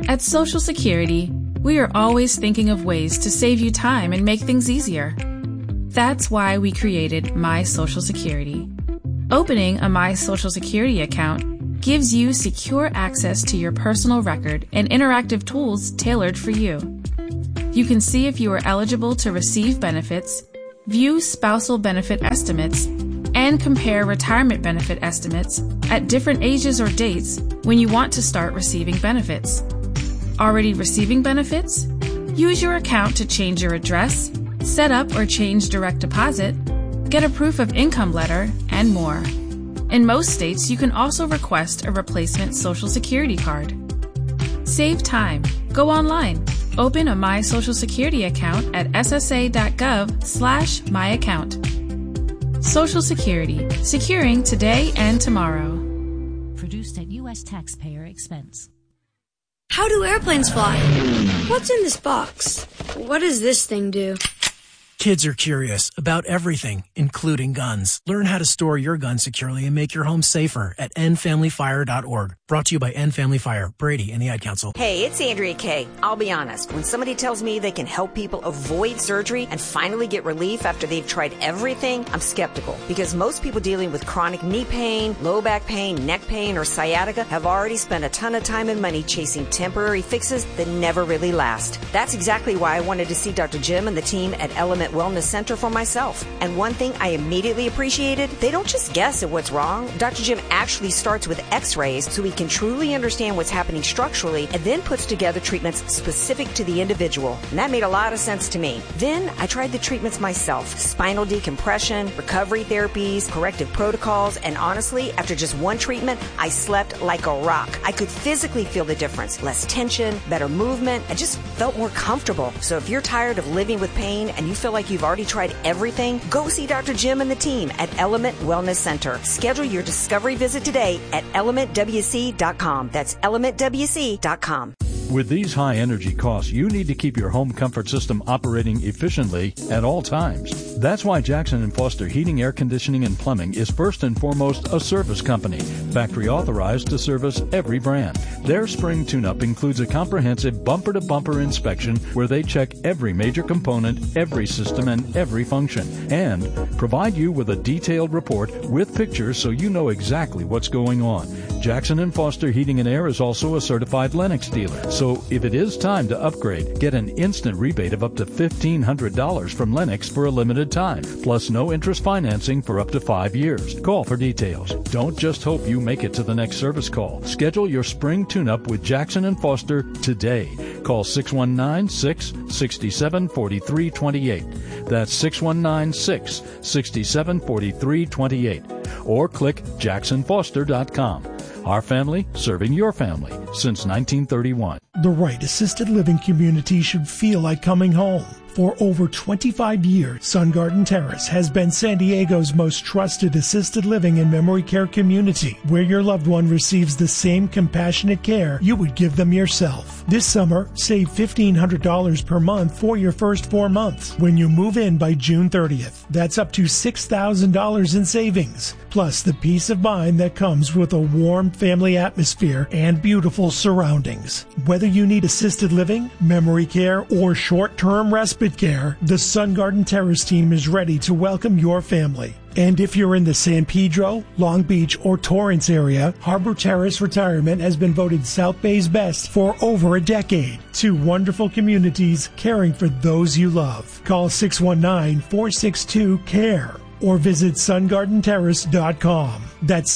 At Social Security, we are always thinking of ways to save you time and make things easier. That's why we created My Social Security. Opening a My Social Security account gives you secure access to your personal record and interactive tools tailored for you. You can see if you are eligible to receive benefits, view spousal benefit estimates, and compare retirement benefit estimates at different ages or dates when you want to start receiving benefits. Already receiving benefits? Use your account to change your address, set up or change direct deposit, get a proof of income letter, and more. In most states, you can also request a replacement Social Security card. Save time. Go online. Open a My Social Security account at ssa.gov/myaccount. Social Security. Securing today and tomorrow. Produced at U.S. taxpayer expense. How do airplanes fly? What's in this box? What does this thing do? Kids are curious about everything, including guns. Learn how to store your gun securely and make your home safer at endfamilyfire.org. Brought to you by End Family Fire, Brady, and the Ad Council. Hey, it's Andrea Kay. I'll be honest. When somebody tells me they can help people avoid surgery and finally get relief after they've tried everything, I'm skeptical. Because most people dealing with chronic knee pain, low back pain, neck pain, or sciatica have already spent a ton of time and money chasing temporary fixes that never really last. That's exactly why I wanted to see Dr. Jim and the team at Element Wellness Center for myself. And one thing I immediately appreciated, they don't just guess at what's wrong. Dr. Jim actually starts with x-rays so he can truly understand what's happening structurally and then puts together treatments specific to the individual. And that made a lot of sense to me. Then I tried the treatments myself. Spinal decompression, recovery therapies, corrective protocols, and honestly, after just one treatment, I slept like a rock. I could physically feel the difference. Less tension, better movement. I just felt more comfortable. So if you're tired of living with pain and you feel like you've already tried everything, go see Dr. Jim and the team at Element Wellness Center. Schedule your discovery visit today at elementwc.com. That's elementwc.com. With these high energy costs, you need to keep your home comfort system operating efficiently at all times. That's why Jackson & Foster Heating, Air Conditioning, and Plumbing is first and foremost a service company, factory authorized to service every brand. Their spring tune-up includes a comprehensive bumper-to-bumper inspection where they check every major component, every system, and every function, and provide you with a detailed report with pictures so you know exactly what's going on. Jackson & Foster Heating and Air is also a certified Lennox dealer. So if it is time to upgrade, get an instant rebate of up to $1,500 from Lennox for a limited time, plus no interest financing for up to 5 years. Call for details. Don't just hope you make it to the next service call. Schedule your spring tune-up with Jackson & Foster today. Call 619-667-4328. That's 619-667-4328. Or click jacksonfoster.com. Our family serving your family since 1931. The right assisted living community should feel like coming home. For over 25 years, Sun Garden Terrace has been San Diego's most trusted assisted living and memory care community, where your loved one receives the same compassionate care you would give them yourself. This summer, save $1,500 per month for your first 4 months when you move in by June 30th. That's up to $6,000 in savings, plus the peace of mind that comes with a warm family atmosphere and beautiful surroundings. Whether you need assisted living, memory care, or short-term respite care, the Sun Garden Terrace team is ready to welcome your family. And if you're in the San Pedro, Long Beach, or Torrance area, Harbor Terrace Retirement has been voted South Bay's best for over a decade. 2 wonderful communities caring for those you love. Call 619-462-CARE or visit sungardenterrace.com. That's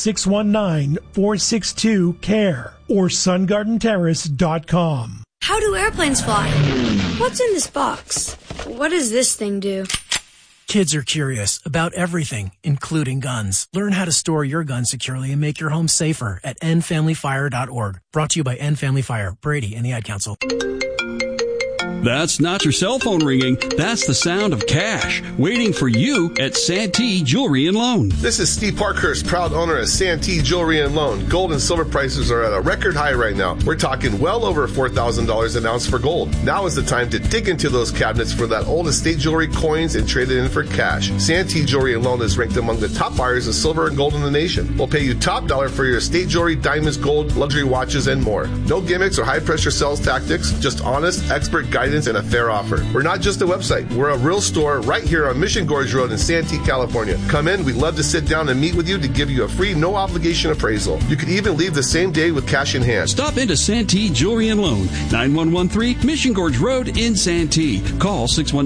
619-462-CARE or sungardenterrace.com. How do airplanes fly? What's in this box? What does this thing do? Kids are curious about everything, including guns. Learn how to store your gun securely and make your home safer at endfamilyfire.org. Brought to you by End Family Fire, Brady, and the Ad Council. That's not your cell phone ringing. That's the sound of cash waiting for you at Santee Jewelry and Loan. This is Steve Parkhurst, proud owner of Santee Jewelry and Loan. Gold and silver prices are at a record high right now. We're talking well over $4,000 an ounce for gold. Now is the time to dig into those cabinets for that old estate jewelry, coins, and trade it in for cash. Santee Jewelry and Loan is ranked among the top buyers of silver and gold in the nation. We'll pay you top dollar for your estate jewelry, diamonds, gold, luxury watches, and more. No gimmicks or high-pressure sales tactics, just honest, expert guidance and a fair offer. We're not just a website. We're a real store right here on Mission Gorge Road in Santee, California. Come in. We'd love to sit down and meet with you to give you a free, no-obligation appraisal. You could even leave the same day with cash in hand. Stop into Santee Jewelry and Loan, 9113 Mission Gorge Road in Santee. Call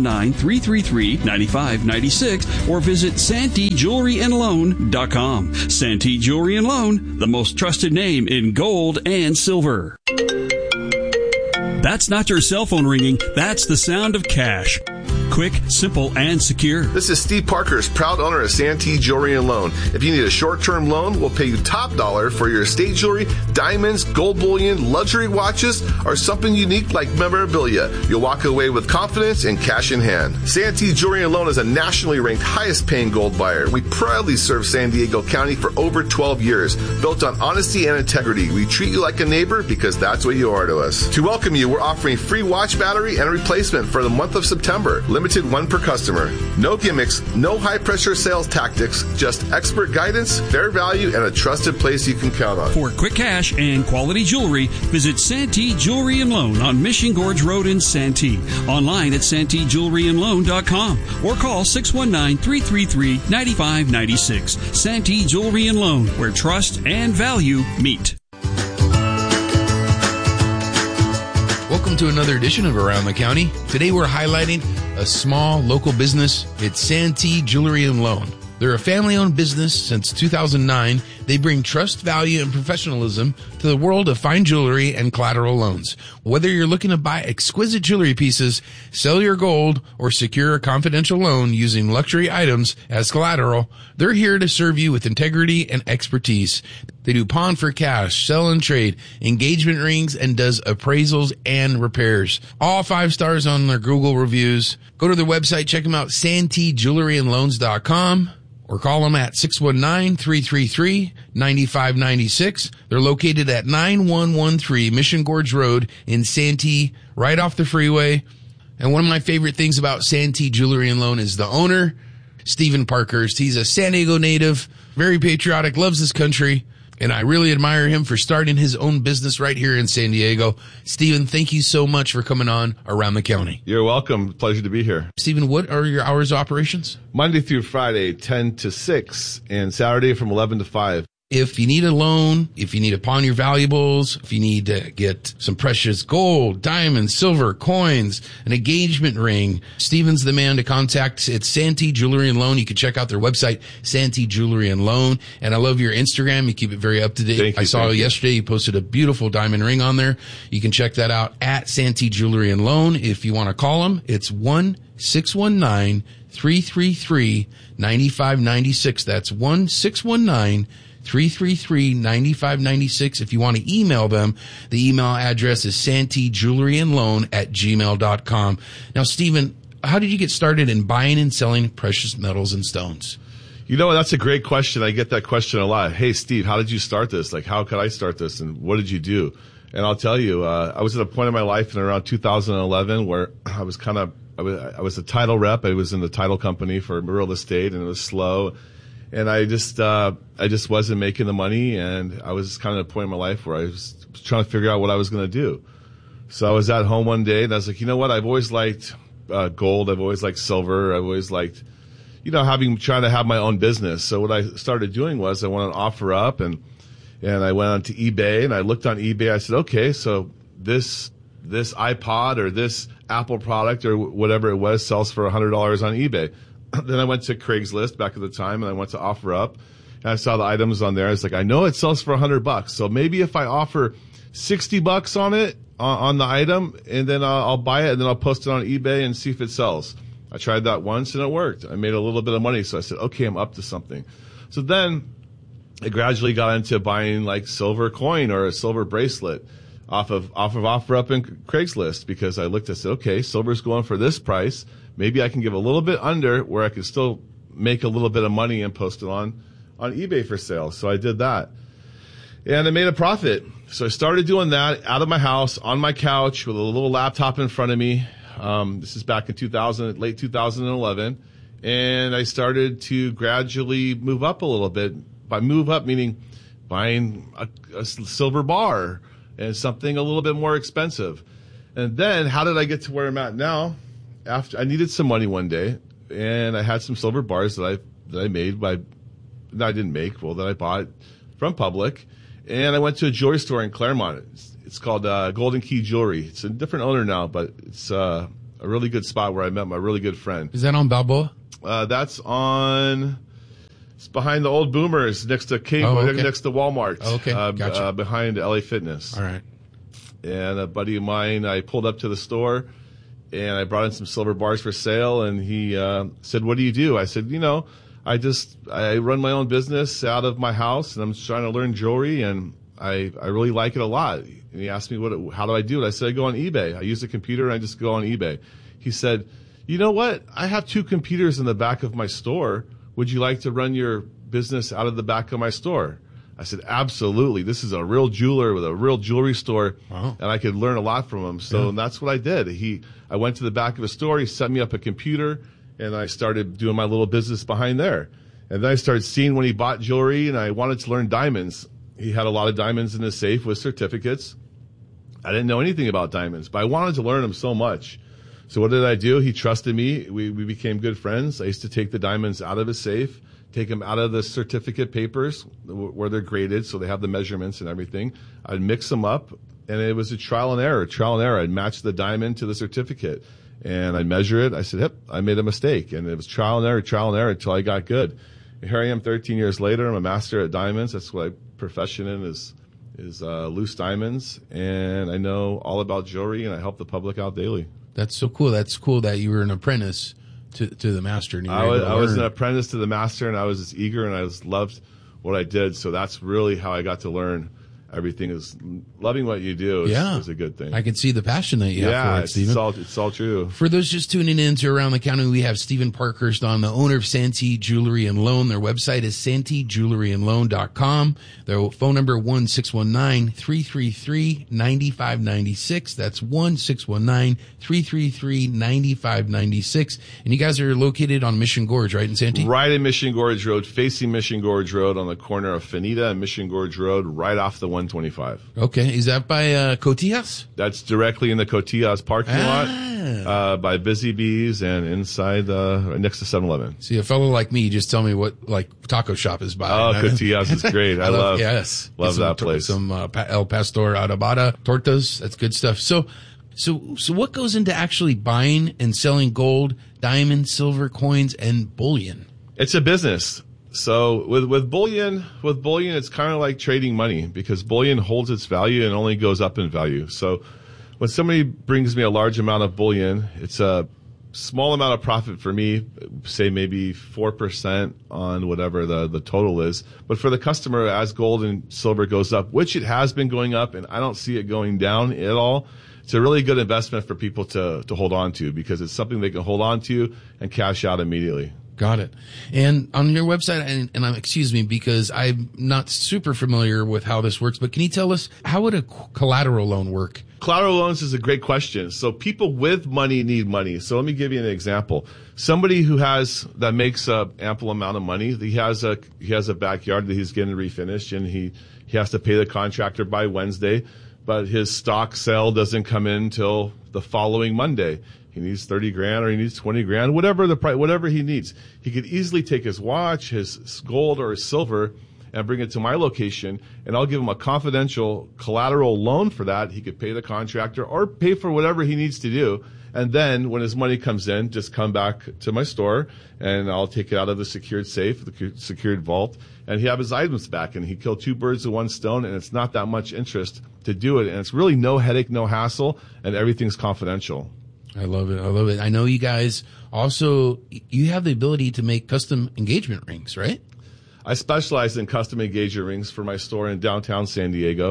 619-333-9596 or visit SanteeJewelryandLoan.com. Santee Jewelry and Loan, the most trusted name in gold and silver. That's not your cell phone ringing. That's the sound of cash. Quick, simple, and secure. This is Steve Parkhurst, proud owner of Santee Jewelry and Loan. If you need a short-term loan, we'll pay you top dollar for your estate jewelry, diamonds, gold bullion, luxury watches, or something unique like memorabilia. You'll walk away with confidence and cash in hand. Santee Jewelry and Loan is a nationally ranked highest-paying gold buyer. We proudly serve San Diego County for over 12 years. Built on honesty and integrity, we treat you like a neighbor because that's what you are to us. To welcome you, we're offering free watch battery and replacement for the month of September. Limited one per customer. No gimmicks, no high-pressure sales tactics, just expert guidance, fair value, and a trusted place you can count on. For quick cash and quality jewelry, visit Santee Jewelry and Loan on Mission Gorge Road in Santee. Online at SanteeJewelryandLoan.com or call 619-333-9596. Santee Jewelry and Loan, where trust and value meet. Welcome to another edition of Around the County. Today we're highlighting a small local business. It's Santee Jewelry and Loan. They're a family-owned business since 2009. They bring trust, value, and professionalism to the world of fine jewelry and collateral loans. Whether you're looking to buy exquisite jewelry pieces, sell your gold, or secure a confidential loan using luxury items as collateral, they're here to serve you with integrity and expertise. They do pawn for cash, sell and trade, engagement rings, and does appraisals and repairs. All 5 stars on their Google reviews. Go to their website, check them out, SanteeJewelryandLoans.com. Or call them at 619-333-9596. They're located at 9113 Mission Gorge Road in Santee, right off the freeway. And one of my favorite things about Santee Jewelry and Loan is the owner, Stephen Parkhurst. He's a San Diego native, very patriotic, loves his country. And I really admire him for starting his own business right here in San Diego. Stephen, thank you so much for coming on Around the County. You're welcome. Pleasure to be here. Stephen, what are your hours of operations? Monday through Friday, 10 to 6, and Saturday from 11 to 5. If you need a loan, if you need to pawn your valuables, if you need to get some precious gold, diamonds, silver, coins, an engagement ring, Stephen's the man to contact. It's Santee Jewelry and Loan. You can check out their website, Santee Jewelry and Loan. And I love your Instagram. You keep it very up to date. I saw yesterday you posted a beautiful diamond ring on there. You can check that out at Santee Jewelry and Loan. If you want to call them, it's 1-619-333-9596. That's 1-619-333-9596. If you want to email them, the email address is santeejewelryandloan@gmail.com. Now, Stephen, how did you get started in buying and selling precious metals and stones? You know, that's a great question. I get that question a lot. Hey, Steve, how did you start this? Like, how could I start this? And what did you do? And I'll tell you, I was at a point in my life in around 2011 where I was a title rep. I was in the title company for real estate, and it was slow. And I just wasn't making the money, and I was kind of at a point in my life where I was trying to figure out what I was going to do. So I was at home one day, and I was like, you know what? I've always liked gold. I've always liked silver. I've always liked, trying to have my own business. So what I started doing was I went on OfferUp, and I went on to eBay, and I looked on eBay. I said, okay, so this iPod or this Apple product or whatever it was sells for $100 on eBay. Then I went to Craigslist back at the time, and I went to OfferUp, and I saw the items on there. I was like, I know it sells for $100, so maybe if I offer $60 on it, on the item, and then I'll buy it, and then I'll post it on eBay and see if it sells. I tried that once, and it worked. I made a little bit of money, so I said, okay, I'm up to something. So then I gradually got into buying like silver coin or a silver bracelet. off of OfferUp and Craigslist, because I looked and said, okay, silver's going for this price. Maybe I can give a little bit under where I can still make a little bit of money and post it on eBay for sale. So I did that. And I made a profit. So I started doing that out of my house, on my couch, with a little laptop in front of me. This is back in late 2011. And I started to gradually move up a little bit. By move up, meaning buying a silver bar and something a little bit more expensive. And then how did I get to where I'm at now? After I needed some money one day, and I had some silver bars that I made that I bought from Public. And I went to a jewelry store in Claremont. It's called Golden Key Jewelry. It's a different owner now, but it's a really good spot where I met my really good friend. Is that on Balboa? That's on... It's behind the old Boomers, next to next to Walmart. Oh, okay, gotcha. Behind LA Fitness. All right. And a buddy of mine, I pulled up to the store, and I brought in some silver bars for sale, and he said, "What do you do?" I said, I run my own business out of my house, and I'm just trying to learn jewelry, and I really like it a lot. And he asked me, how do I do it? I said, I go on eBay. I use a computer, and I just go on eBay. He said, you know what? I have 2 computers in the back of my store. Would you like to run your business out of the back of my store? I said, absolutely. This is a real jeweler with a real jewelry store, and I could learn a lot from him. So that's what I did. I went to the back of his store. He set me up a computer, and I started doing my little business behind there. And then I started seeing when he bought jewelry, and I wanted to learn diamonds. He had a lot of diamonds in his safe with certificates. I didn't know anything about diamonds, but I wanted to learn them so much. So what did I do? He trusted me. We became good friends. I used to take the diamonds out of his safe, take them out of the certificate papers where they're graded, so they have the measurements and everything. I'd mix them up, and it was a trial and error. I'd match the diamond to the certificate, and I'd measure it. I said, yep, I made a mistake. And it was trial and error until I got good. And here I am 13 years later. I'm a master at diamonds. That's what my profession is loose diamonds. And I know all about jewelry, and I help the public out daily. That's so cool. That's cool that you were an apprentice to the master. And I was an apprentice to the master, and I was just eager, and I just loved what I did. So that's really how I got to learn everything. Is loving what you do is a good thing. I can see the passion that you have for it, Stephen. It's all true. For those just tuning in to Around the County, we have Stephen Parkhurst on, the owner of Santee Jewelry and Loan. Their website is santeejewelryandloan.com. Their phone number 1-619-333-9596. That's 1-619-333-9596. And you guys are located on Mission Gorge, right, in Santee? Right in Mission Gorge Road, facing Mission Gorge Road on the corner of Finita and Mission Gorge Road, right off the 125. Okay. Is that by Cotillas? That's directly in the Cotillas parking lot by Busy Bees and inside next to 7-Eleven. See, a fellow like me, just tell me what taco shop is by. Oh, Cotillas is great. I love that place. Some El Pastor Adobada tortas. That's good stuff. So what goes into actually buying and selling gold, diamond, silver coins, and bullion? It's a business. So with bullion, it's kind of like trading money, because bullion holds its value and only goes up in value. So when somebody brings me a large amount of bullion, it's a small amount of profit for me, say maybe 4% on whatever the total is. But for the customer, as gold and silver goes up, which it has been going up, and I don't see it going down at all, it's a really good investment for people to hold on to, because it's something they can hold on to and cash out immediately. Got it. And on your website, and excuse me, because I'm not super familiar with how this works, but can you tell us, how would a collateral loan work? Collateral loans is a great question. So people with money need money. So let me give you an example. Somebody that makes an ample amount of money, he has a backyard that he's getting refinished, and he has to pay the contractor by Wednesday, but his stock sale doesn't come in till the following Monday. He needs 30 grand or he needs 20 grand, whatever the price, whatever he needs. He could easily take his watch, his gold, or his silver and bring it to my location, and I'll give him a confidential collateral loan for that. He could pay the contractor or pay for whatever he needs to do. And then when his money comes in, just come back to my store, and I'll take it out of the secured safe, the secured vault, and he have his items back. And he killed 2 birds with 1 stone, and it's not that much interest to do it. And it's really no headache, no hassle, and everything's confidential. I love it. I know you guys also, you have the ability to make custom engagement rings, right? I specialize in custom engagement rings for my store in downtown San Diego.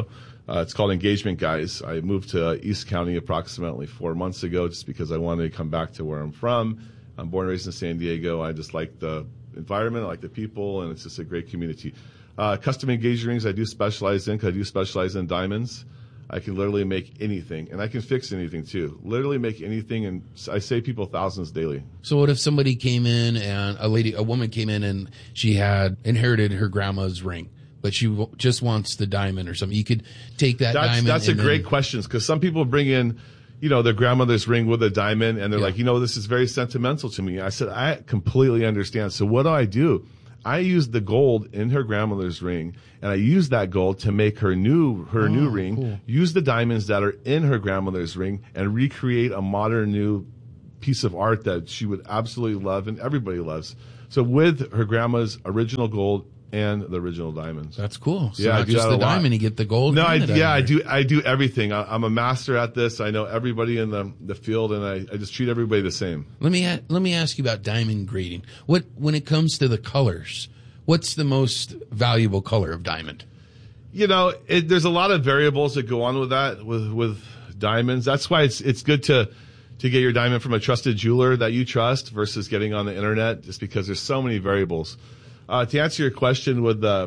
It's called Engagement Guys. I moved to East County approximately 4 months ago just because I wanted to come back to where I'm from. I'm born and raised in San Diego. I just like the environment, I like the people, and it's just a great community. Custom engagement rings I do specialize in, because I do specialize in diamonds. I can literally make anything, and I can fix anything too. Literally make anything, and I save people thousands daily. So what if somebody came in and a woman came in and she had inherited her grandma's ring, but she just wants the diamond or something? You could take that diamond. That's a great question, because some people bring in, their grandmother's ring with a diamond, and they're like, this is very sentimental to me. I said, I completely understand. So what do? I use the gold in her grandmother's ring, and I use that gold to make her new ring. Cool. Use the diamonds that are in her grandmother's ring and recreate a modern new piece of art that she would absolutely love and everybody loves. So with her grandma's original gold and the original diamonds. That's cool. So not just the diamond, you get the gold. No, I do everything. I'm a master at this. I know everybody in the field, and I just treat everybody the same. Let me ask you about diamond grading. When it comes to the colors, what's the most valuable color of diamond? There's a lot of variables that go on with that with diamonds. That's why it's good to get your diamond from a trusted jeweler that you trust versus getting on the internet, just because there's so many variables. To answer your question,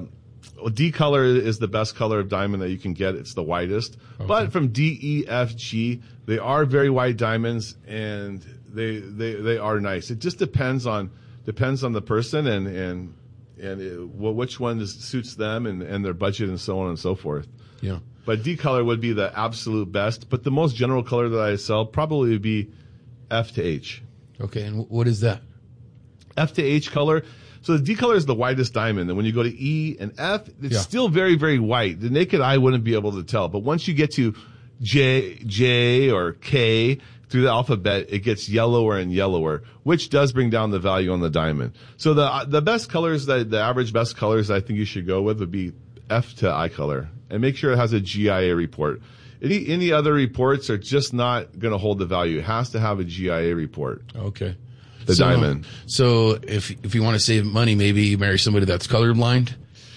D color is the best color of diamond that you can get. It's the whitest. Okay. But from D, E, F, G, they are very white diamonds, and they are nice. It just depends on the person and which one suits them and their budget and so on and so forth. Yeah. But D color would be the absolute best. But the most general color that I sell probably would be F to H. Okay, and what is that? F to H color. So the D color is the whitest diamond. And when you go to E and F, it's still very, very white. The naked eye wouldn't be able to tell. But once you get to J or K through the alphabet, it gets yellower and yellower, which does bring down the value on the diamond. So the best colors, the average best colors I think you should go with would be F to I color. And make sure it has a GIA report. Any other reports are just not going to hold the value. It has to have a GIA report. Okay. Diamond. So if you want to save money, maybe you marry somebody that's colorblind.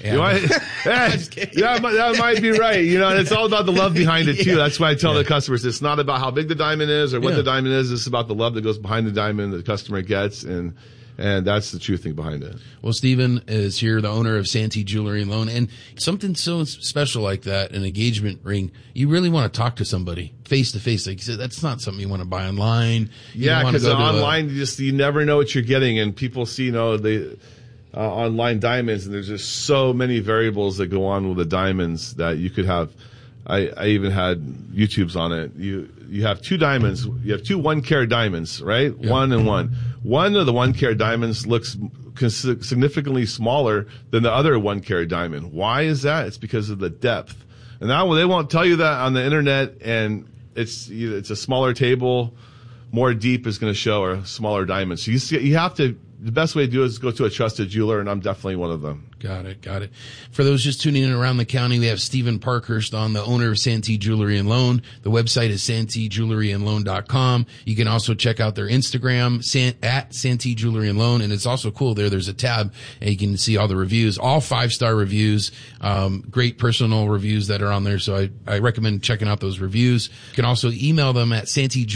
That might be right. It's all about the love behind it too. That's why I tell the customers, it's not about how big the diamond is or what the diamond is. It's about the love that goes behind the diamond that the customer gets, and that's the true thing behind it. Well, Stephen is here, the owner of Santee Jewelry and Loan, and something so special like that, an engagement ring, you really want to talk to somebody face to face. Like you said, that's not something you want to buy online. Because online, you never know what you're getting, and people see, online diamonds, and there's just so many variables that go on with the diamonds that you could have. I even had YouTubes on it. You have two diamonds. You have two 1 carat diamonds, right? Yeah. 1 and 1. One of the 1 carat diamonds looks significantly smaller than the other 1 carat diamond. Why is that? It's because of the depth. And now they won't tell you that on the internet, and it's a smaller table, more deep is going to show a smaller diamond. So you have to. The best way to do it is go to a trusted jeweler, and I'm definitely one of them. Got it. For those just tuning in around the county, we have Stephen Parkhurst on, the owner of Santee Jewelry and Loan. The website is santeejewelryandloan.com. You can also check out their Instagram, at Santee Jewelry and Loan. And it's also cool there's a tab, and you can see all the reviews, all 5-star reviews, great personal reviews that are on there. So I recommend checking out those reviews. You can also email them at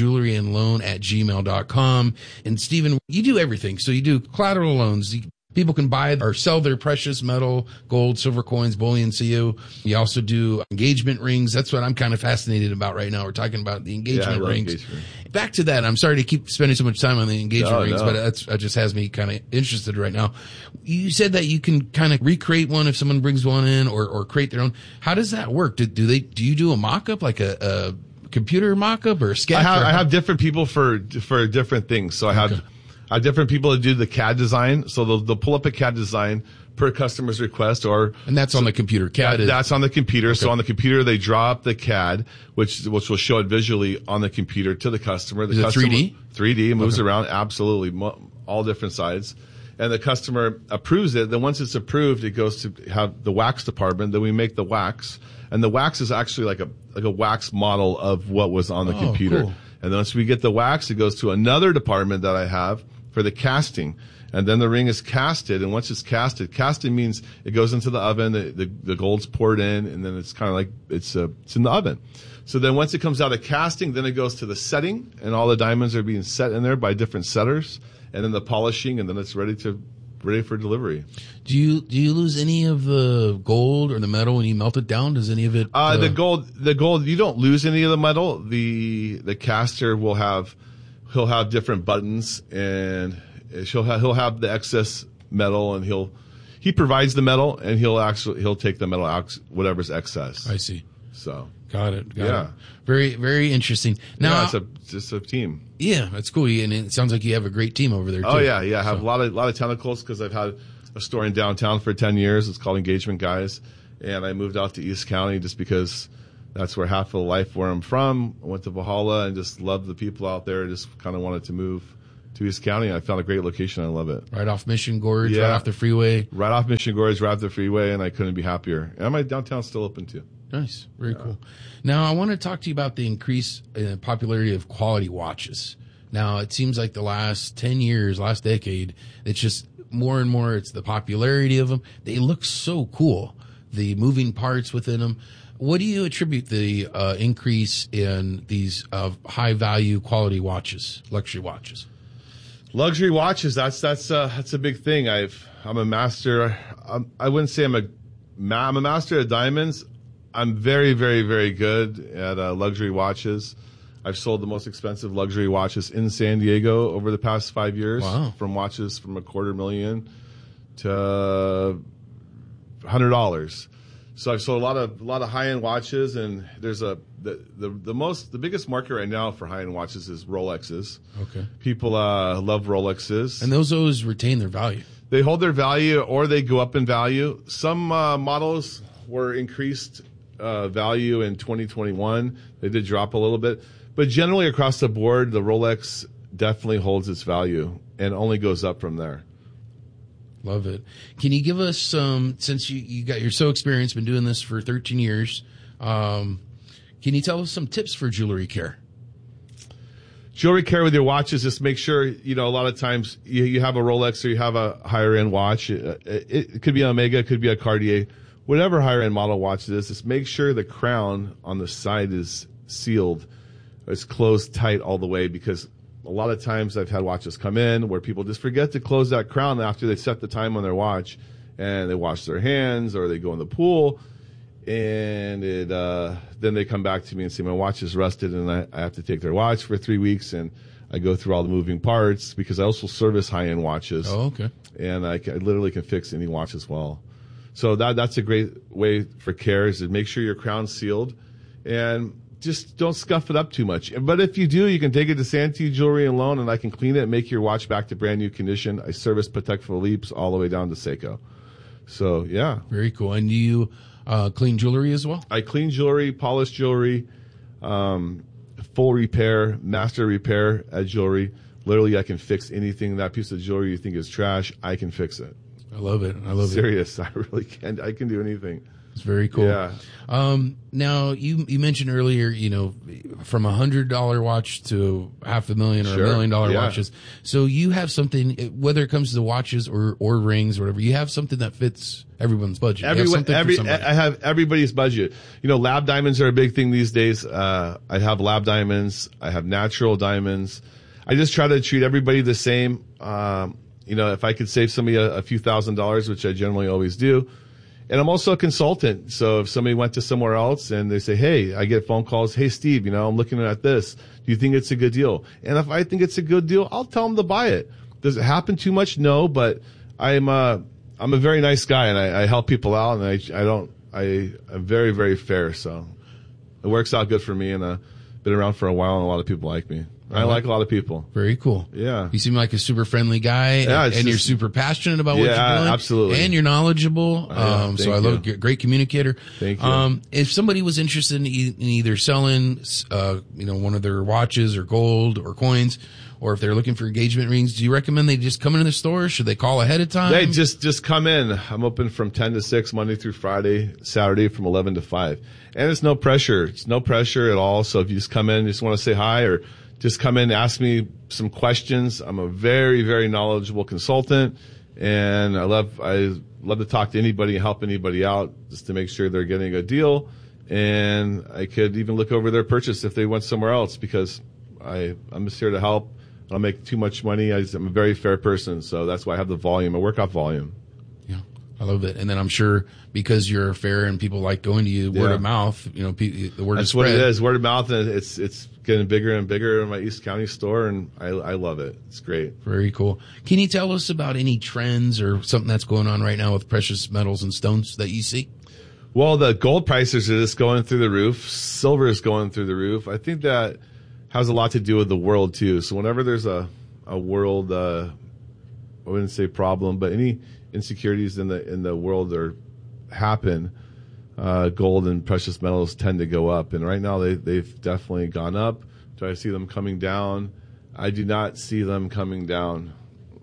santeejewelryandloan@gmail.com. And Stephen, you do everything. So you do collateral loans. People can buy or sell their precious metal, gold, silver coins, bullion to you. You also do engagement rings. That's what I'm kind of fascinated about right now. We're talking about the engagement rings. Engagement. Back to that. I'm sorry to keep spending so much time on the engagement rings, but that just has me kind of interested right now. You said that you can kind of recreate one if someone brings one in or create their own. How does that work? Do you do a mock-up, like a computer mock-up or a sketch? I have different people for different things. So I have different people that do the CAD design. So they'll pull up a CAD design per customer's request, and that's on the computer. That's on the computer. Okay. So on the computer, they draw up the CAD, which will show it visually on the computer to the customer. Is it 3D? 3D. It moves around. Absolutely. All different sides. And the customer approves it. Then once it's approved, it goes to have the wax department. Then we make the wax. And the wax is actually like a wax model of what was on the computer. Cool. And then once we get the wax, it goes to another department that I have. for the casting. And then the ring is casted, and once it's casted means it goes into the oven, the gold's poured in, and then it's kind of like it's in the oven. So then once it comes out of casting, then it goes to the setting, and all the diamonds are being set in there by different setters, and then the polishing, and then it's ready for delivery. Do you lose any of the gold or the metal when you melt it down? Does any of it? The gold, you don't lose any of the metal. The caster he'll have different buttons, and he'll have the excess metal, and he provides the metal, and he'll take the metal out, whatever's excess. I see. So got it. Very, very interesting. Now, it's a team. Yeah, that's cool. And it sounds like you have a great team over there too. Oh yeah. I have a lot of tentacles because I've had a store in downtown for 10 years. It's called Engagement Guys, and I moved out to East County just because that's where half of the life where I'm from. I went to Valhalla and just loved the people out there. Just kind of wanted to move to East County. I found a great location. I love it. Right off Mission Gorge, right off the freeway. Right off Mission Gorge, right off the freeway, and I couldn't be happier. And my downtown's still open too. Nice. Very cool. Now, I want to talk to you about the increase in popularity of quality watches. Now, it seems like the last 10 years, last decade, it's just more and more, it's the popularity of them. They look so cool, the moving parts within them. What do you attribute the increase in these high-value quality watches, luxury watches? Luxury watches, that's a big thing. I'm a master. I wouldn't say I'm a master of diamonds. I'm very, very, very good at luxury watches. I've sold the most expensive luxury watches in San Diego over the past 5 years. Wow. From watches from $250,000 to $100. So I've sold a lot of high-end watches, and there's the biggest market right now for high-end watches is Rolexes. Okay. People love Rolexes. And those always retain their value. They hold their value, or they go up in value. Some models were increased value in 2021. They did drop a little bit. But generally across the board, the Rolex definitely holds its value and only goes up from there. Love it. Can you give us since you're so experienced, been doing this for 13 years, can you tell us some tips for jewelry care? Jewelry care with your watches, just make sure, a lot of times you have a Rolex or you have a higher end watch. It could be an Omega, it could be a Cartier, whatever higher end model watch it is, just make sure the crown on the side is sealed. It's closed tight all the way, because a lot of times I've had watches come in where people just forget to close that crown after they set the time on their watch, and they wash their hands or they go in the pool, and then they come back to me and say, my watch is rusted, and I have to take their watch for 3 weeks, and I go through all the moving parts, because I also service high-end watches. Oh, okay. And I literally can fix any watch as well. So that's a great way for care, is to make sure your crown's sealed, and just don't scuff it up too much. But if you do, you can take it to Santee Jewelry and Loan, and I can clean it and make your watch back to brand new condition. I service Patek Philippe's all the way down to Seiko. So, yeah. Very cool. And do you clean jewelry as well? I clean jewelry, polish jewelry, full repair, master repair at jewelry. Literally, I can fix anything. That piece of jewelry you think is trash, I can fix it. I love it. Serious. I really can. I can do anything. It's very cool. Yeah. Now you mentioned earlier, from $100 watch to $500,000 or $1 million watches. So you have something, whether it comes to the watches or rings or whatever, you have something that fits everyone's budget. I have everybody's budget. Lab diamonds are a big thing these days. I have lab diamonds. I have natural diamonds. I just try to treat everybody the same. If I could save somebody a few $1,000s, which I generally always do. And I'm also a consultant. So if somebody went to somewhere else and they say, hey, I get phone calls, hey, Steve, I'm looking at this. Do you think it's a good deal? And if I think it's a good deal, I'll tell them to buy it. Does it happen too much? No, but I'm a very nice guy, and I help people out, and I'm very, very fair. So it works out good for me, and I've been around for a while, and a lot of people like me. I like a lot of people. Very cool. Yeah. You seem like a super friendly guy, and you're super passionate about what you're doing. Absolutely. And you're knowledgeable. So I love a great communicator. Thank you. If somebody was interested in either selling, one of their watches or gold or coins, or if they're looking for engagement rings, do you recommend they just come into the store? Should they call ahead of time? They just come in. I'm open from 10 to 6, Monday through Friday, Saturday from 11 to 5. And it's no pressure. It's no pressure at all. So if you just come in, just want to say hi or just come in, ask me some questions. I'm a very, very knowledgeable consultant, and I love to talk to anybody and help anybody out just to make sure they're getting a good deal. And I could even look over their purchase if they went somewhere else, because I'm just here to help. I don't make too much money. I'm a very fair person, so that's why I have the volume. I work off volume. Yeah, I love it. And then I'm sure because you're fair and people like going to you, word of mouth, the word that's is what spread. it is, word of mouth, and it's getting bigger and bigger in my East County store, and I love it. It's great. Very cool. Can you tell us about any trends or something that's going on right now with precious metals and stones that you see? Well, the gold prices are just going through the roof. Silver is going through the roof. I think that has a lot to do with the world too. So whenever there's a world, I wouldn't say problem, but any insecurities in the world happen, gold and precious metals tend to go up. And right now they've definitely gone up. Do I see them coming down? I do not see them coming down.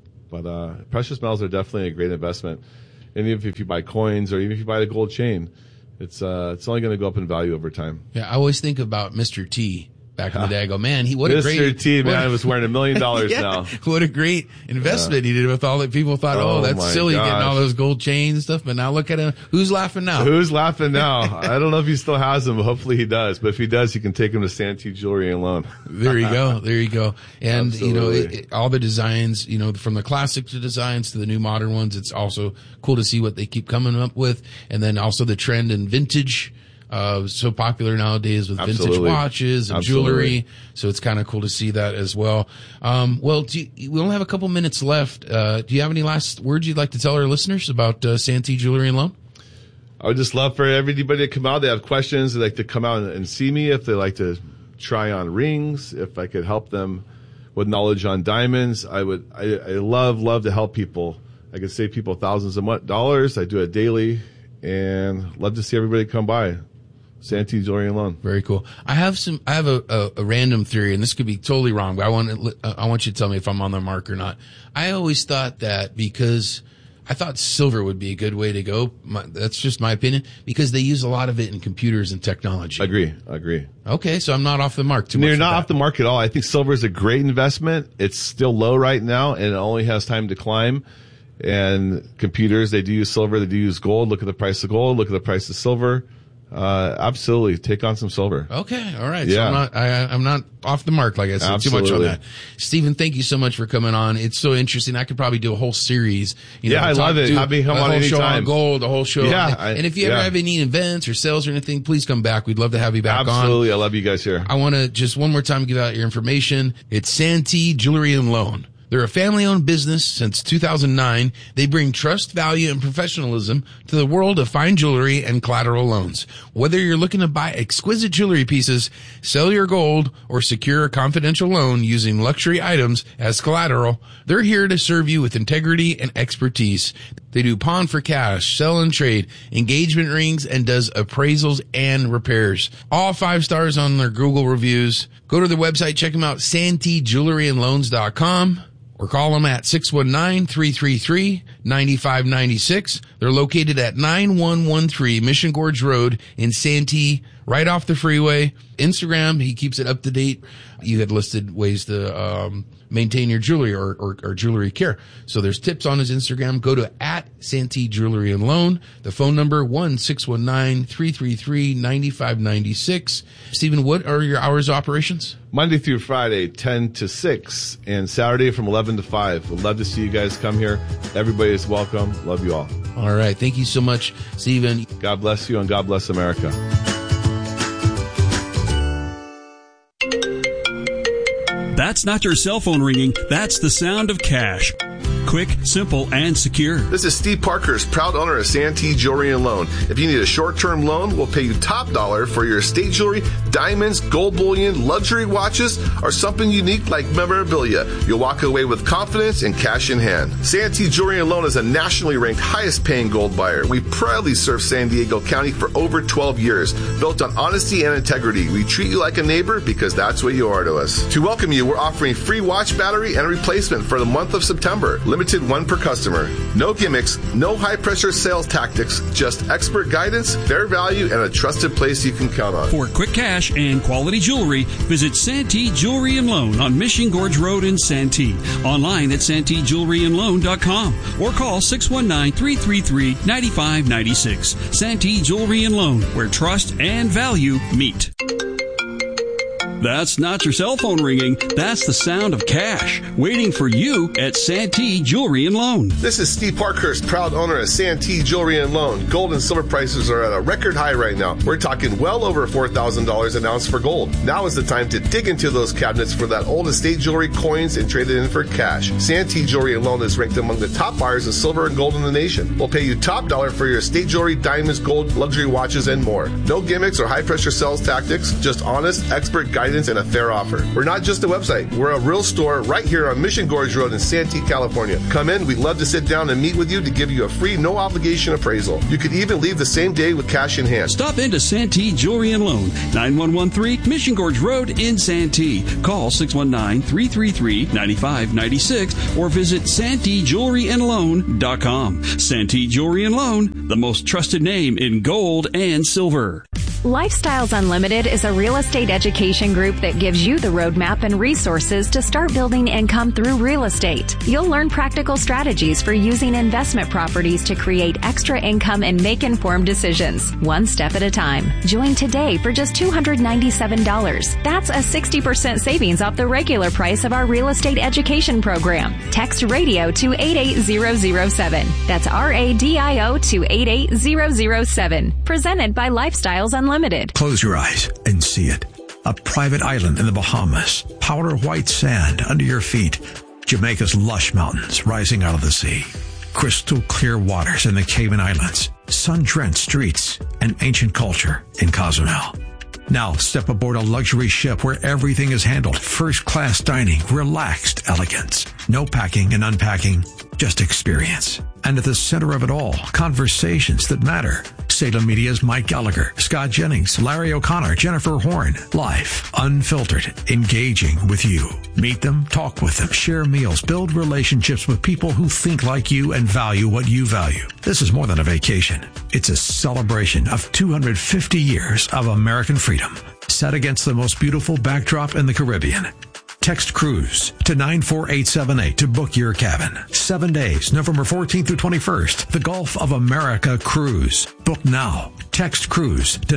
But precious metals are definitely a great investment. And even if you buy coins or even if you buy the gold chain, it's only going to go up in value over time. Yeah, I always think about Mr. T back in the day. I go, man, what a great Mr. T, man, was wearing $1 million now. What a great investment he did with all that. People thought, that's silly getting all those gold chains and stuff. But now look at him. Who's laughing now? Who's laughing now? I don't know if he still has them, but hopefully he does. But if he does, you can take him to Santee Jewelry and Loan. There you go. There you go. And, Absolutely. all the designs, from the classic designs to the new modern ones, it's also cool to see what they keep coming up with. And then also the trend in vintage. So popular nowadays with vintage watches and jewelry. So it's kind of cool to see that as well. We only have a couple minutes left. Do you have any last words you'd like to tell our listeners about Santee Jewelry and Loan? I would just love for everybody to come out. They have questions. They like to come out and see me. If they like to try on rings, if I could help them with knowledge on diamonds, I would. I love to help people. I could save people thousands of dollars. I do it daily, and love to see everybody come by. Santee Jewelry and Loan. Very cool. I have a random theory, and this could be totally wrong, but I want you to tell me if I'm on the mark or not. I always thought that because I thought silver would be a good way to go. That's just my opinion, because they use a lot of it in computers and technology. Agree. Okay, so I'm not off the mark too much. You're not off the mark at all. I think silver is a great investment. It's still low right now, and it only has time to climb. And computers, they do use silver, they do use gold. Look at the price of gold. Look at the price of silver. Absolutely. Take on some silver. Okay. All right. Yeah. So I'm not off the mark, like I said, Absolutely. too much on that. Stephen, thank you so much for coming on. It's so interesting. I could probably do a whole series. I love it. Have me come on anytime. A whole show on gold, a whole show. Yeah. And if you ever have any events or sales or anything, please come back. We'd love to have you back on. Absolutely. I love you guys here. I want to just one more time give out your information. It's Santee Jewelry and Loan. They're a family-owned business since 2009. They bring trust, value, and professionalism to the world of fine jewelry and collateral loans. Whether you're looking to buy exquisite jewelry pieces, sell your gold, or secure a confidential loan using luxury items as collateral, they're here to serve you with integrity and expertise. They do pawn for cash, sell and trade, engagement rings, and does appraisals and repairs. All 5 stars on their Google reviews. Go to their website, check them out, SanteeJewelryandLoans.com. Or call them at 619-333-9596. They're located at 9113 Mission Gorge Road in Santee, right off the freeway. Instagram, he keeps it up to date. You had listed ways to maintain your jewelry or jewelry care. So there's tips on his Instagram. Go to @Santee Jewelry and Loan. The phone number 1-619-333-9596. Stephen, what are your hours of operations? Monday through Friday, 10 to 6, and Saturday from 11 to 5. We'd love to see you guys come here. Everybody is welcome. Love you all. All right. Thank you so much, Stephen. God bless you, and God bless America. That's not your cell phone ringing. That's the sound of cash. Quick, simple, and secure. This is Steve Parkhurst, proud owner of Santee Jewelry and Loan. If you need a short-term loan, we'll pay you top dollar for your estate jewelry, diamonds, gold bullion, luxury watches, or something unique like memorabilia. You'll walk away with confidence and cash in hand. Santee Jewelry and Loan is a nationally ranked highest-paying gold buyer. We proudly serve San Diego County for over 12 years. Built on honesty and integrity, we treat you like a neighbor because that's what you are to us. To welcome you, we're offering free watch battery and replacement for the month of September. Limited one per customer. No gimmicks, no high-pressure sales tactics, just expert guidance, fair value, and a trusted place you can count on. For quick cash, cash, and quality jewelry, visit Santee Jewelry and Loan on Mission Gorge Road in Santee. Online at SanteeJewelryandLoan.com or call 619-333-9596. Santee Jewelry and Loan, where trust and value meet. That's not your cell phone ringing. That's the sound of cash waiting for you at Santee Jewelry and Loan. This is Steve Parkhurst, proud owner of Santee Jewelry and Loan. Gold and silver prices are at a record high right now. We're talking well over $4,000 an ounce for gold. Now is the time to dig into those cabinets for that old estate jewelry, coins, and trade it in for cash. Santee Jewelry and Loan is ranked among the top buyers of silver and gold in the nation. We'll pay you top dollar for your estate jewelry, diamonds, gold, luxury watches, and more. No gimmicks or high-pressure sales tactics, just honest, expert guidance and a fair offer. We're not just a website. We're a real store right here on Mission Gorge Road in Santee, California. Come in. We'd love to sit down and meet with you to give you a free, no-obligation appraisal. You could even leave the same day with cash in hand. Stop into Santee Jewelry and Loan, 9113 Mission Gorge Road in Santee. Call 619-333-9596 or visit SanteeJewelryandLoan.com. Santee Jewelry and Loan, the most trusted name in gold and silver. Lifestyles Unlimited is a real estate education group that gives you the roadmap and resources to start building income through real estate. You'll learn practical strategies for using investment properties to create extra income and make informed decisions, one step at a time. Join today for just $297. That's a 60% savings off the regular price of our real estate education program. Text radio to 88007. That's RADIO to 88007. Presented by Lifestyles Unlimited. Close your eyes and see it. A private island in the Bahamas. Powder white sand under your feet. Jamaica's lush mountains rising out of the sea. Crystal clear waters in the Cayman Islands. Sun-drenched streets and ancient culture in Cozumel. Now step aboard a luxury ship where everything is handled. First-class dining, relaxed elegance. No packing and unpacking, just experience. And at the center of it all, conversations that matter. Salem Media's Mike Gallagher, Scott Jennings, Larry O'Connor, Jennifer Horn. Life, unfiltered, engaging with you. Meet them, talk with them, share meals, build relationships with people who think like you and value what you value. This is more than a vacation. It's a celebration of 250 years of American freedom, set against the most beautiful backdrop in the Caribbean. Text cruise to 94878 to book your cabin. 7 days, November 14th through 21st. The Gulf of America cruise. Book now. Text cruise to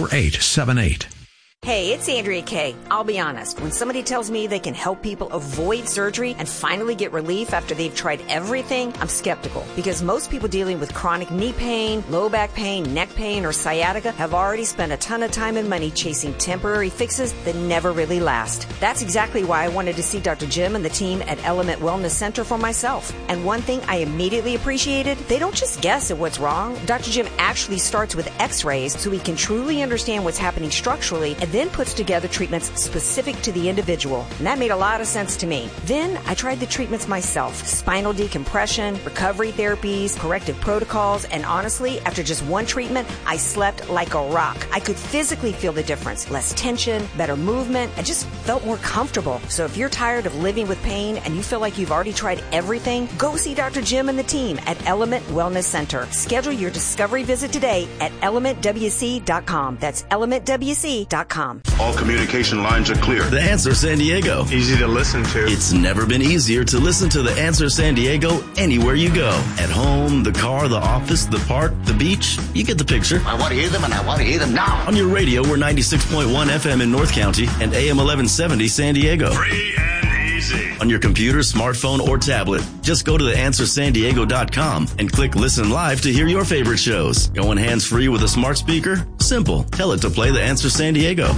94878. Hey, it's Andrea Kay. I'll be honest. When somebody tells me they can help people avoid surgery and finally get relief after they've tried everything, I'm skeptical. Because most people dealing with chronic knee pain, low back pain, neck pain, or sciatica have already spent a ton of time and money chasing temporary fixes that never really last. That's exactly why I wanted to see Dr. Jim and the team at Element Wellness Center for myself. And one thing I immediately appreciated, they don't just guess at what's wrong. Dr. Jim actually starts with x-rays so he can truly understand what's happening structurally and then puts together treatments specific to the individual. And that made a lot of sense to me. Then I tried the treatments myself. Spinal decompression, recovery therapies, corrective protocols, and honestly, after just one treatment, I slept like a rock. I could physically feel the difference. Less tension, better movement. I just felt more comfortable. So if you're tired of living with pain and you feel like you've already tried everything, go see Dr. Jim and the team at Element Wellness Center. Schedule your discovery visit today at elementwc.com. That's elementwc.com. All communication lines are clear. The Answer San Diego. Easy to listen to. It's never been easier to listen to The Answer San Diego anywhere you go. At home, the car, the office, the park, the beach. You get the picture. I want to hear them and I want to hear them now. On your radio, we're 96.1 FM in North County and AM 1170 San Diego. Free and easy. On your computer, smartphone, or tablet, just go to theanswersandiego.com and click Listen Live to hear your favorite shows. Going hands-free with a smart speaker? Simple. Tell it to play The Answer San Diego.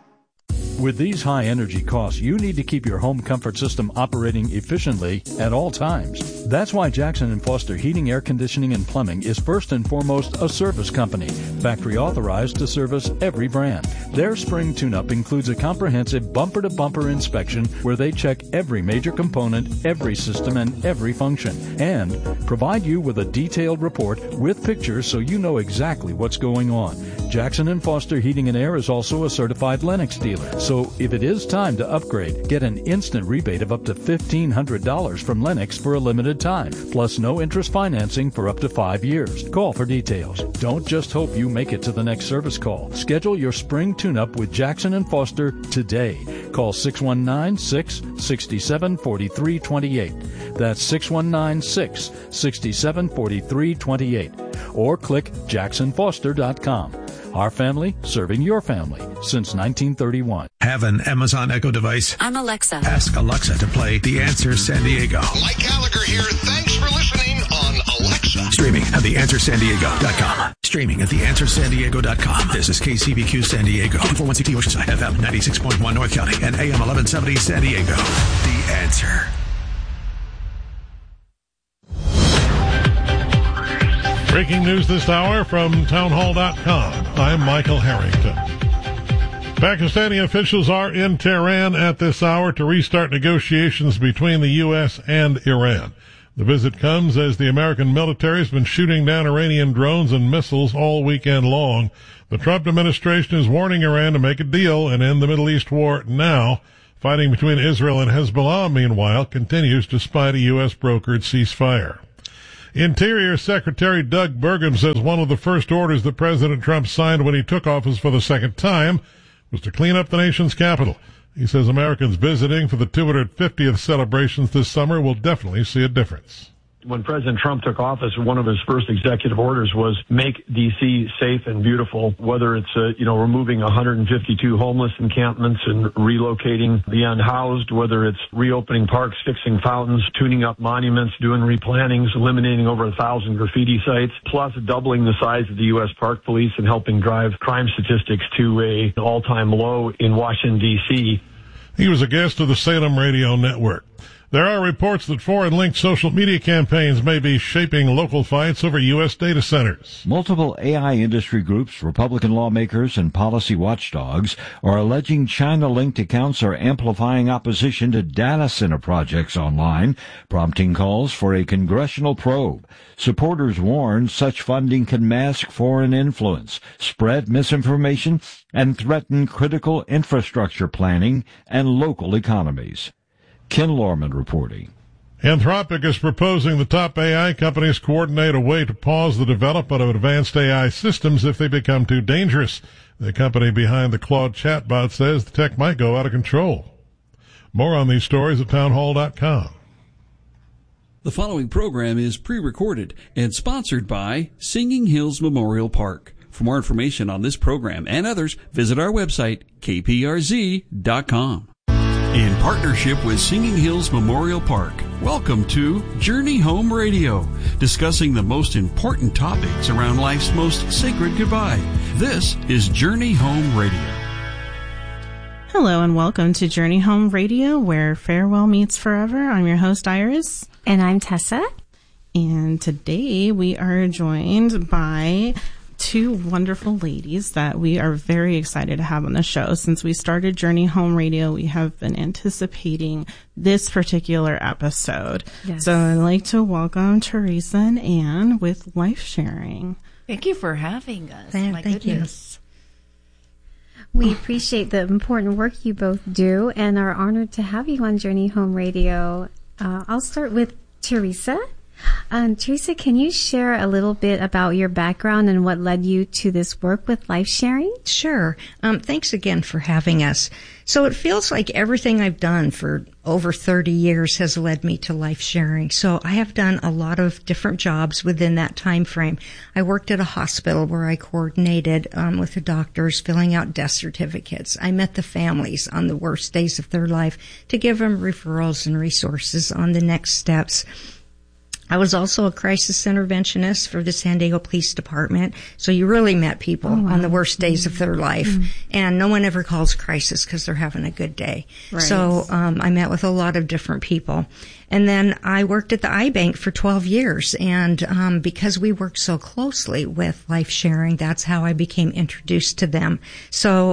With these high energy costs, you need to keep your home comfort system operating efficiently at all times. That's why Jackson & Foster Heating, Air Conditioning, and Plumbing is first and foremost a service company, factory authorized to service every brand. Their spring tune-up includes a comprehensive bumper-to-bumper inspection where they check every major component, every system, and every function, and provide you with a detailed report with pictures so you know exactly what's going on. Jackson & Foster Heating and Air is also a certified Lennox dealer. So if it is time to upgrade, get an instant rebate of up to $1,500 from Lennox for a limited time, plus no interest financing for up to 5 years. Call for details. Don't just hope you make it to the next service call. Schedule your spring tune-up with Jackson & Foster today. Call 619-667-4328. That's 619-667-4328. Or click jacksonfoster.com. Our family serving your family since 1931. Have an Amazon Echo device? I'm Alexa. Ask Alexa to play The Answer San Diego. Mike Gallagher here. Thanks for listening on Alexa. Streaming at TheAnswerSanDiego.com. Streaming at TheAnswerSanDiego.com. This is KCBQ San Diego. 416 Oceanside, FM 96.1 North County, and AM 1170 San Diego. The Answer. Breaking news this hour from townhall.com. I'm Michael Harrington. Pakistani officials are in Tehran at this hour to restart negotiations between the U.S. and Iran. The visit comes as the American military has been shooting down Iranian drones and missiles all weekend long. The Trump administration is warning Iran to make a deal and end the Middle East war now. Fighting between Israel and Hezbollah, meanwhile, continues despite a U.S. brokered ceasefire. Interior Secretary Doug Burgum says one of the first orders that President Trump signed when he took office for the second time was to clean up the nation's capital. He says Americans visiting for the 250th celebrations this summer will definitely see a difference. When President Trump took office, one of his first executive orders was make D.C. safe and beautiful, whether it's, removing 152 homeless encampments and relocating the unhoused, whether it's reopening parks, fixing fountains, tuning up monuments, doing replantings, eliminating over 1,000 graffiti sites, plus doubling the size of the U.S. Park Police and helping drive crime statistics to an all-time low in Washington, D.C. He was a guest of the Salem Radio Network. There are reports that foreign-linked social media campaigns may be shaping local fights over U.S. data centers. Multiple AI industry groups, Republican lawmakers, and policy watchdogs are alleging China-linked accounts are amplifying opposition to data center projects online, prompting calls for a congressional probe. Supporters warn such funding can mask foreign influence, spread misinformation, and threaten critical infrastructure planning and local economies. Ken Lorman reporting. Anthropic is proposing the top AI companies coordinate a way to pause the development of advanced AI systems if they become too dangerous. The company behind the Claude chatbot says the tech might go out of control. More on these stories at townhall.com. The following program is pre-recorded and sponsored by Singing Hills Memorial Park. For more information on this program and others, visit our website, kprz.com. In partnership with Singing Hills Memorial Park, welcome to Journey Home Radio, discussing the most important topics around life's most sacred goodbye. This is Journey Home Radio. Hello and welcome to Journey Home Radio, where farewell meets forever. I'm your host, Iris. And I'm Tessa. And today we are joined by two wonderful ladies that we are very excited to have on the show. Since we started Journey Home Radio, we have been anticipating this particular episode. Yes. So I'd like to welcome Teresa and Anne with Life Sharing. Thank you for having us. My goodness. We appreciate the important work you both do and are honored to have you on Journey Home Radio. I'll start with Teresa. Teresa, can you share a little bit about your background and what led you to this work with Life Sharing? Sure. Thanks again for having us. So it feels like everything I've done for over 30 years has led me to Life Sharing. So I have done a lot of different jobs within that time frame. I worked at a hospital where I coordinated with the doctors filling out death certificates. I met the families on the worst days of their life to give them referrals and resources on the next steps. I was also a crisis interventionist for the San Diego Police Department. So you really met people on the worst days of their life. And no one ever calls crisis because they're having a good day. Right. So I met with a lot of different people. And then I worked at the iBank for 12 years. And because we worked so closely with Life Sharing, that's how I became introduced to them. So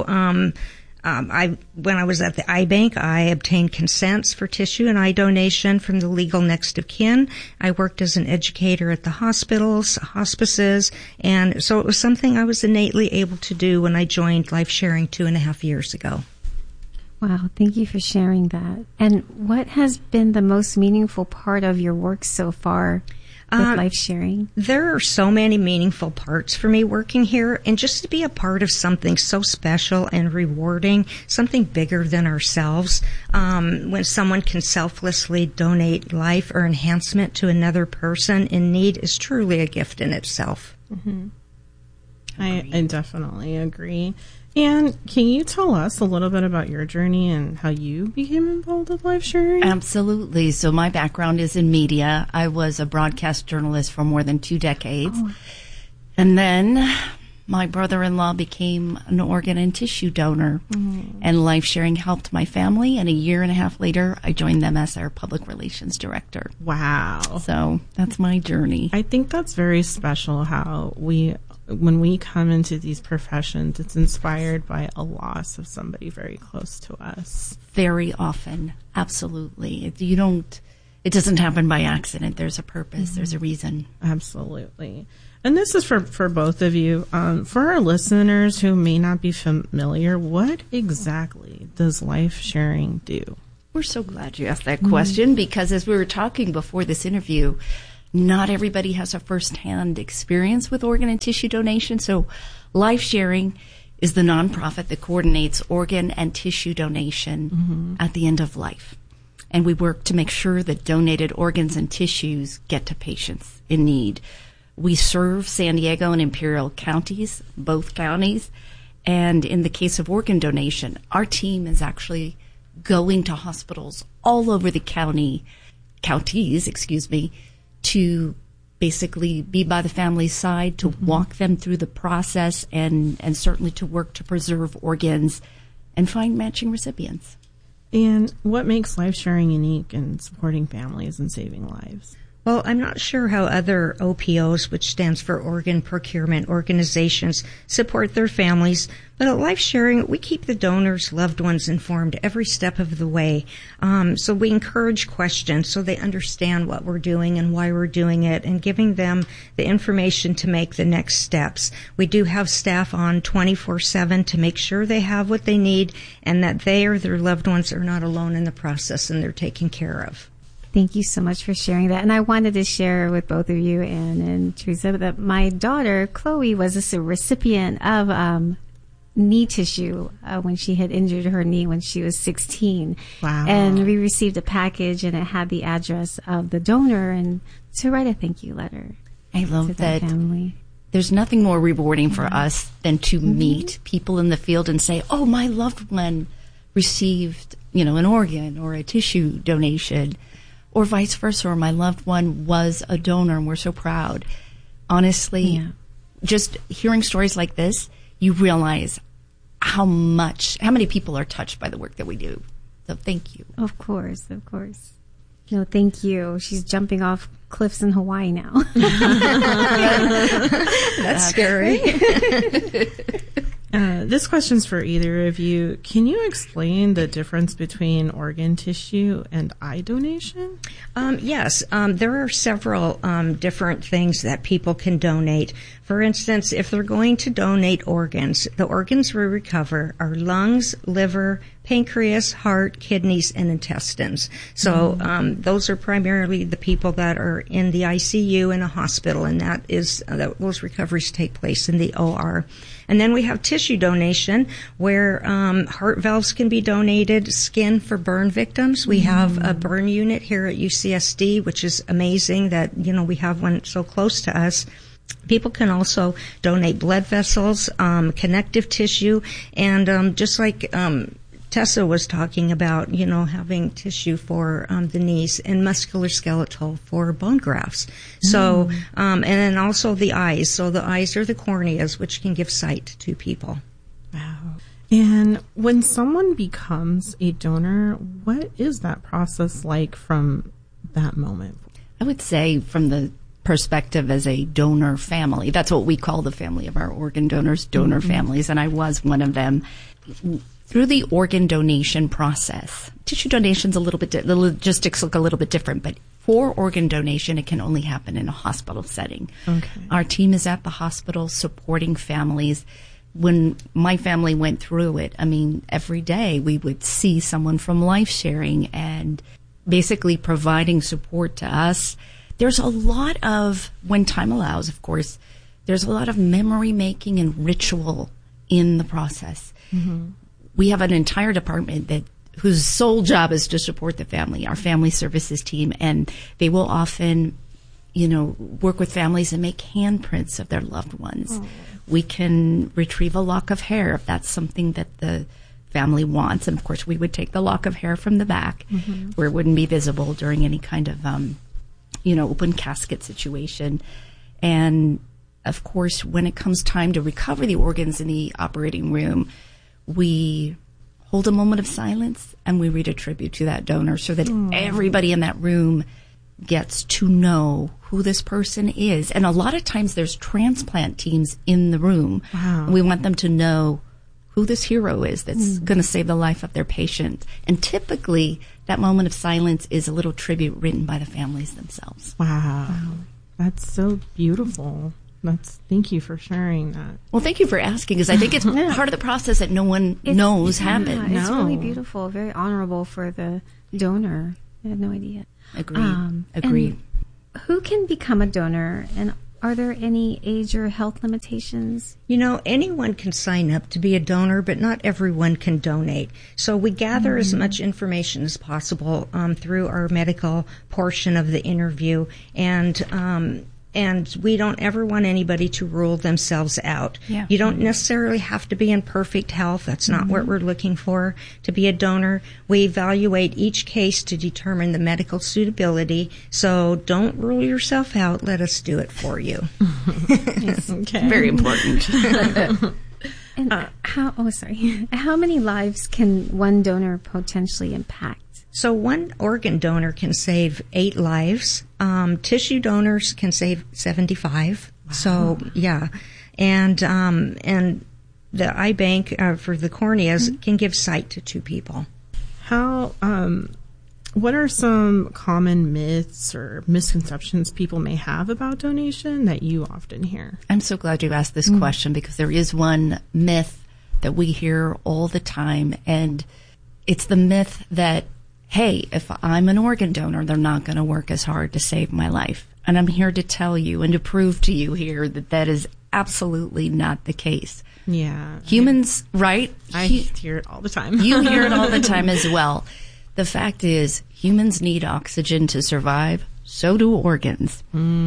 when I was at the iBank, I obtained consents for tissue and eye donation from the legal next of kin. I worked as an educator at the hospitals, hospices, and so it was something I was innately able to do when I joined Life Sharing 2.5 years ago. Wow, thank you for sharing that. And what has been the most meaningful part of your work so far with Life Sharing? There are so many meaningful parts for me working here, and just to be a part of something so special and rewarding, something bigger than ourselves. When someone can selflessly donate life or enhancement to another person in need is truly a gift in itself. Mm-hmm. I definitely agree. And can you tell us a little bit about your journey and how you became involved with Life Sharing? Absolutely. So my background is in media. I was a broadcast journalist for more than 2 decades. Oh. And then my brother-in-law became an organ and tissue donor. Mm. And Life Sharing helped my family. And a year and a half later, I joined them as their public relations director. Wow. So that's my journey. I think that's very special how when we come into these professions, it's inspired by a loss of somebody very close to us. Very often. Absolutely. It doesn't happen by accident. There's a purpose. Mm-hmm. There's a reason. Absolutely. And this is for both of you. For our listeners who may not be familiar, what exactly does Life Sharing do? We're so glad you asked that question because as we were talking before this interview, not everybody has a first-hand experience with organ and tissue donation. So Life Sharing is the nonprofit that coordinates organ and tissue donation at the end of life. And we work to make sure that donated organs and tissues get to patients in need. We serve San Diego and Imperial counties, both counties. And in the case of organ donation, our team is actually going to hospitals all over the counties, to basically be by the family's side, to walk them through the process, and certainly to work to preserve organs and find matching recipients. And what makes Life Sharing unique in supporting families and saving lives? Well, I'm not sure how other OPOs, which stands for Organ Procurement Organizations, support their families, but at Life Sharing, we keep the donors' loved ones informed every step of the way. So we encourage questions so they understand what we're doing and why we're doing it, and giving them the information to make the next steps. We do have staff on 24/7 to make sure they have what they need and that they or their loved ones are not alone in the process and they're taken care of. Thank you so much for sharing that. And I wanted to share with both of you, Anne and Teresa, that my daughter, Chloe, was a recipient of knee tissue when she had injured her knee when she was 16. Wow. And we received a package, and it had the address of the donor, and to write a thank you letter. I love that. Family. There's nothing more rewarding for us than to meet people in the field and say, oh, my loved one received, an organ or a tissue donation. Or vice versa, or my loved one was a donor, and we're so proud. Honestly, just hearing stories like this, you realize how many people are touched by the work that we do. So thank you. Of course. No, thank you. She's jumping off cliffs in Hawaii now. That's scary. This question's for either of you. Can you explain the difference between organ tissue and eye donation? Yes. There are several different things that people can donate. For instance, if they're going to donate organs, the organs we recover are lungs, liver, pancreas, heart, kidneys, and intestines. So those are primarily the people that are in the ICU in a hospital, and those recoveries take place in the OR. And then we have tissue donation, where heart valves can be donated, skin for burn victims. We have a burn unit here at UCSD, which is amazing that we have one so close to us. People can also donate blood vessels, connective tissue, and just like Tessa was talking about, having tissue for the knees, and musculoskeletal for bone grafts. So, and then also the eyes. So the eyes are the corneas, which can give sight to people. Wow. And when someone becomes a donor, what is that process like from that moment? I would say from the perspective as a donor family, that's what we call the family of our organ donors, donor families, and I was one of them. Through the organ donation process, tissue donation's the logistics look a little bit different, but for organ donation, it can only happen in a hospital setting. Okay. Our team is at the hospital supporting families. when my family went through it, I mean, every day we would see someone from Life Sharing and basically providing support to us. There's a lot of, when time allows, of course, there's a lot of memory making and ritual in the process. Mm-hmm. We have an entire department whose sole job is to support the family, our family services team, and they will often, work with families and make handprints of their loved ones. Oh. We can retrieve a lock of hair if that's something that the family wants. And of course, we would take the lock of hair from the back mm-hmm. where it wouldn't be visible during any kind of, open casket situation. And of course, when it comes time to recover the organs in the operating room, we hold a moment of silence and we read a tribute to that donor so that everybody in that room gets to know who this person is. And a lot of times there's transplant teams in the room. Wow. We want them to know who this hero is that's going to save the life of their patient. And typically that moment of silence is a little tribute written by the families themselves. Wow. That's so beautiful. Thank you for sharing that. Well, thank you for asking, because I think it's part of the process that no one knows happens. It's really beautiful, very honorable for the donor. I had no idea. Agreed. Who can become a donor, and are there any age or health limitations? Anyone can sign up to be a donor, but not everyone can donate. So we gather as much information as possible through our medical portion of the interview, and we don't ever want anybody to rule themselves out. Yeah. You don't necessarily have to be in perfect health. That's not what we're looking for to be a donor. We evaluate each case to determine the medical suitability. So don't rule yourself out. Let us do it for you. Okay. Very important. And how many lives can one donor potentially impact? So one organ donor can save 8 lives. Tissue donors can save 75. Wow. So yeah, and the eye bank for the corneas can give sight to 2 people. How? What are some common myths or misconceptions people may have about donation that you often hear? I'm so glad you asked this question, because there is one myth that we hear all the time, and it's the myth that, hey, if I'm an organ donor, they're not going to work as hard to save my life. And I'm here to tell you and to prove to you here that that is absolutely not the case. Yeah. Humans, right? I hear it all the time. You hear it all the time as well. The fact is, humans need oxygen to survive. So do organs.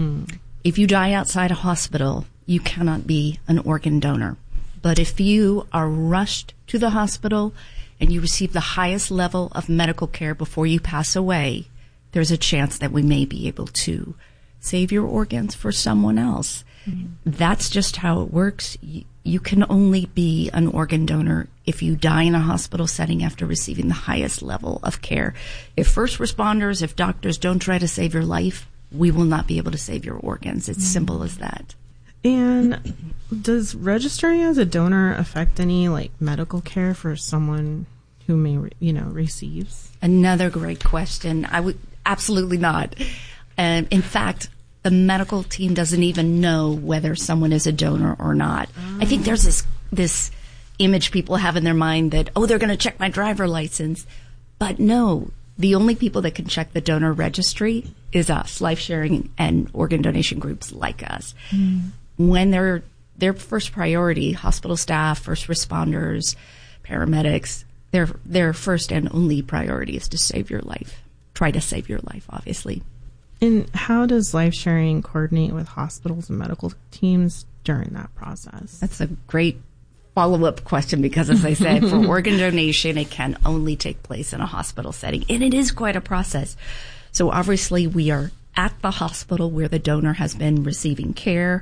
If you die outside a hospital, you cannot be an organ donor. But if you are rushed to the hospital and you receive the highest level of medical care before you pass away, there's a chance that we may be able to save your organs for someone else. That's just how it works. You can only be an organ donor if you die in a hospital setting after receiving the highest level of care. If first responders, if doctors don't try to save your life, we will not be able to save your organs. It's simple as that. And does registering as a donor affect any medical care for someone who may receives? Another great question. I would absolutely not. In fact, the medical team doesn't even know whether someone is a donor or not. I think there's this image people have in their mind that, they're going to check my driver license. But no, the only people that can check the donor registry is us, Life Sharing and organ donation groups like us. When their first priority, hospital staff, first responders, paramedics, their first and only priority is to save your life. Try to save your life, obviously. And how does Life Sharing coordinate with hospitals and medical teams during that process? That's a great follow-up question, because, as I said, for organ donation, it can only take place in a hospital setting, and it is quite a process. So obviously we are at the hospital where the donor has been receiving care.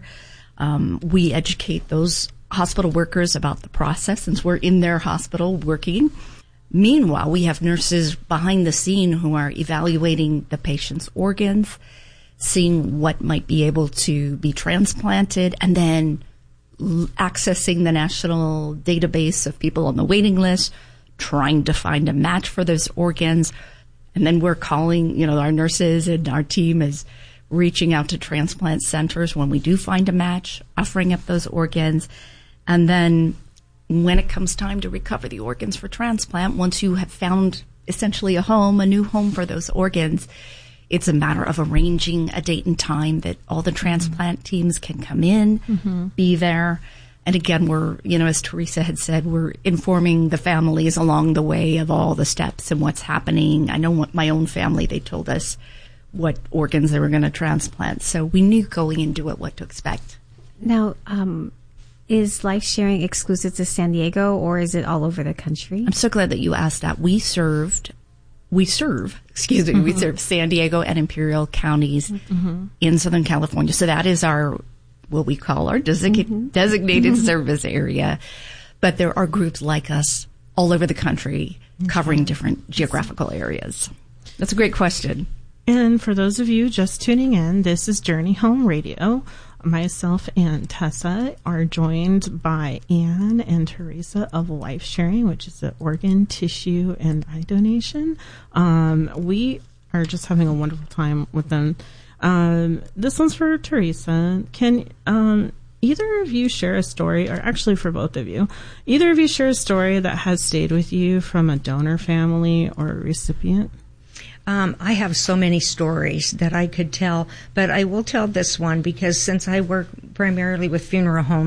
We educate those hospital workers about the process, since we're in their hospital working. Meanwhile, we have nurses behind the scene who are evaluating the patient's organs, seeing what might be able to be transplanted, and then accessing the national database of people on the waiting list, trying to find a match for those organs. And then we're calling, our nurses, and our team is reaching out to transplant centers when we do find a match, offering up those organs. And then when it comes time to recover the organs for transplant, once you have found essentially a new home for those organs, it's a matter of arranging a date and time that all the transplant teams can come in, be there. And again, we're, as Teresa had said, we're informing the families along the way of all the steps and what's happening. I know my own family, they told us what organs they were going to transplant. So we knew going into it what to expect. Now, is life sharing exclusive to San Diego, or is it all over the country? I'm so glad that you asked that. We serve San Diego and Imperial counties in Southern California. So that is what we call our designated service area. But there are groups like us all over the country covering different geographical areas. That's a great question. And for those of you just tuning in, this is Journey Home Radio. Myself and Tessa are joined by Anne and Teresa of Life Sharing, which is an organ, tissue, and eye donation. We are just having a wonderful time with them. This one's for Teresa. Can either of you share a story, or actually for both of you, either of you share a story that has stayed with you from a donor family or a recipient? I have so many stories that I could tell, but I will tell this one because since I work primarily with funeral homes,